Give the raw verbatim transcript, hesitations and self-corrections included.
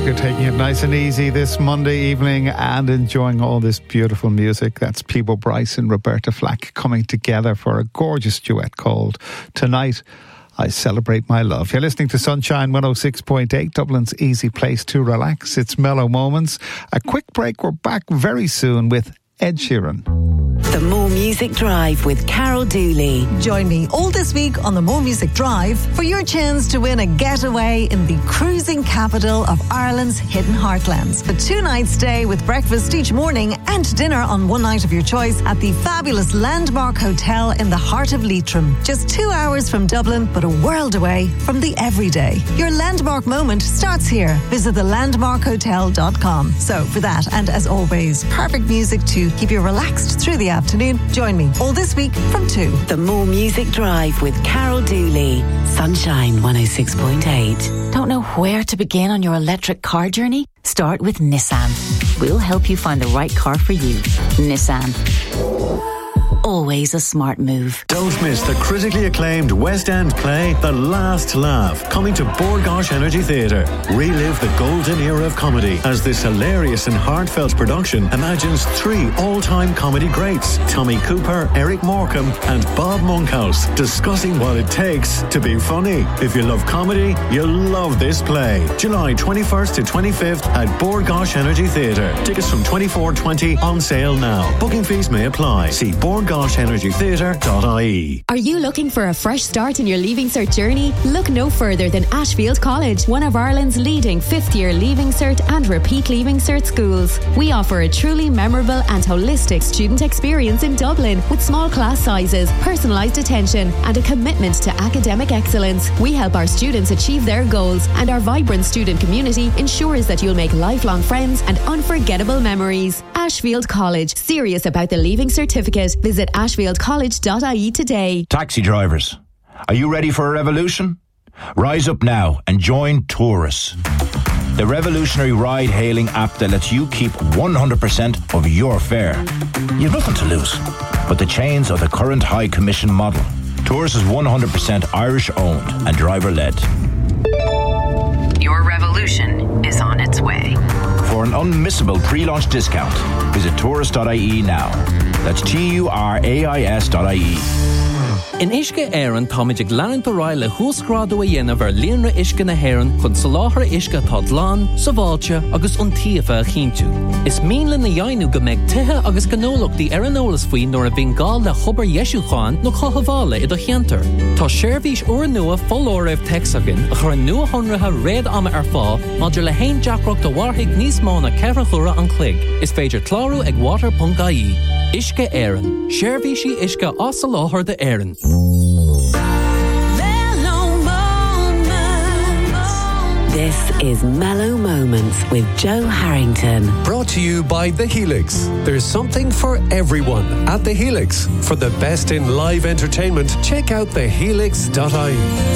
Hope you're taking it nice and easy this Monday evening and enjoying all this beautiful music. That's Peebo Bryce and Roberta Flack coming together for a gorgeous duet called Tonight I Celebrate My Love. You're listening to Sunshine one oh six point eight, Dublin's easy place to relax. It's Mellow Moments. A quick break. We're back very soon with Ed Sheeran. The More Music Drive with Carol Dooley. Join me all this week on the More Music Drive for your chance to win a getaway in the cruising capital of Ireland's hidden heartlands. A two-night stay with breakfast each morning and dinner on one night of your choice at the fabulous Landmark Hotel in the heart of Leitrim. Just two hours from Dublin, but a world away from the everyday. Your landmark moment starts here. Visit the landmark hotel dot com. So for that, and as always, perfect music to keep you relaxed through the afternoon. Join me all this week from two. The More Music Drive with Carol Dooley. Sunshine one oh six point eight. Don't know where to begin on your electric car journey? Start with Nissan. We'll help you find the right car for you. Nissan. Always a smart move. Don't miss the critically acclaimed West End play The Last Laugh, coming to Bord Gáis Energy Theatre. Relive the golden era of comedy as this hilarious and heartfelt production imagines three all-time comedy greats, Tommy Cooper, Eric Morecambe and Bob Monkhouse, discussing what it takes to be funny. If you love comedy, you'll love this play. July twenty-first to twenty-fifth at Bord Gáis Energy Theatre. Tickets from twenty-four twenty on sale now. Booking fees may apply. See Bord Gáis Energy Theatre dot I E. Are you looking for a fresh start in your Leaving Cert journey? Look no further than Ashfield College, one of Ireland's leading fifth-year Leaving Cert and repeat Leaving Cert schools. We offer a truly memorable and holistic student experience in Dublin with small class sizes, personalised attention and a commitment to academic excellence. We help our students achieve their goals, and our vibrant student community ensures that you'll make lifelong friends and unforgettable memories. Ashfield College, serious about the Leaving Certificate. Visit ashfield college dot I E today. Taxi drivers, are you ready for a revolution? Rise up now and join Taurus, the revolutionary ride-hailing app that lets you keep one hundred percent of your fare. You've nothing to lose but the chains of the current high commission model. Taurus is one hundred percent Irish-owned and driver-led. Your revolution is on its way. For an unmissable pre-launch discount, visit taurus dot I E now. That's T U R A I S dot I E. In Ishka Éireann táidig leann do ráile húsgrádú a dhéanamh ar líonra Ishka na hÉireann chun soláthar Ishka tá dlán, saváilte agus iontaofa a chinntiú. Is míle na dhéanú go mbeidh tithe agus gnólachtaí ar an eolas faoin nuair a bhíonn gál le chobar Yesúcháin nó chothabhála i do cheantar. Tá seirbhís uair nua follóireamh texagan a chur nua honratha réad ama ar fá maidir le haon deacracht do warthaigh níos mó na ceithre chura an chloig. Is féidir clárú ag water dot I E. Ishka Éireann. Seirbhísí Ishka as sa láthair de Éireann. This is Mellow Moments with Joe Harrington. Brought to you by The Helix. There's something for everyone at The Helix. For the best in live entertainment, check out the helix dot I E.